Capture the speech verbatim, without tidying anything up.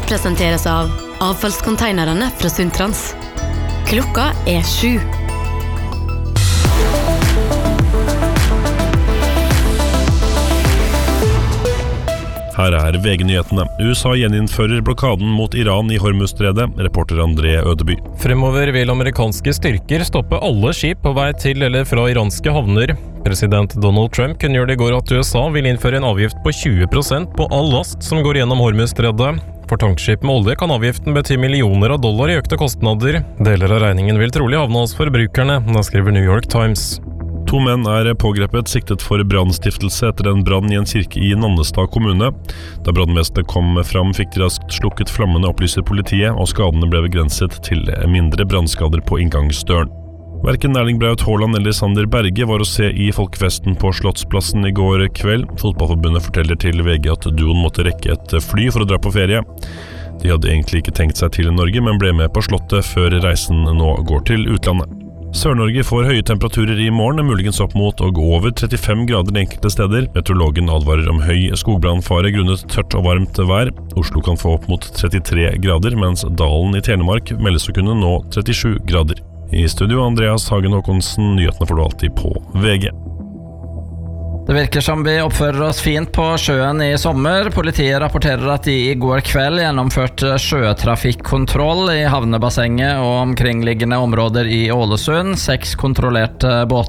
presenteres av avfallskonteinerne fra Sundtrans. Klokka er sju. Her er V G-nyhetene. U S A gjeninnfører blokaden mot Iran i Hormuzstredet, reporter André Ødeby. Fremover vil amerikanske styrker stoppe alle skip på vei til eller fra iranske havner. President Donald Trump kunngjorde i går at U S A vil innføre en avgift på tjue prosent på all last som går gjennom Hormuzstredet. For tankskip med olje kan avgiften bety millioner av dollar i økte kostnader. Deler av regningen vil trolig havne hos forbrukerne, da skriver New York Times. To menn er pågrepet siktet for brannstiftelse etter en brann i en kirke i Nannestad kommune. Da brannmesteren kom fram, fikk de raskt slukket flammene, opplyser politiet, og skadene ble begrenset til mindre brannskader på inngangsdøren. Hverken Erling Braut Haaland eller Sander Berge var å se i folkefesten på Slottsplassen i går kveld. Fotballforbundet forteller til V G at duoen måtte rekke et fly for å dra på ferie. De hadde egentlig ikke tenkt seg til Norge, men ble med på Slottet før reisen nå går til utlandet. Sør-Norge får høye temperaturer i morgen, muligens opp mot og over trettifem grader enkelte steder. Meteorologen advarer om høy skogbrannfare grunnet tørt og varmt vær. Oslo kan få opp mot trettitre grader, mens Dalen i Telemark meldes å kunne nå trettisju grader. I studio Andreas Hagen Håkonsen, nyhetene får du alltid på V G. Det virker som vi oppfører oss fint på sjøen i sommer. Politiet rapporterer at de i går kveld gjennomførte sjøtrafikkontroll i havnebassenget og omkringliggende områder i Ålesund. Seks kontrollerte båter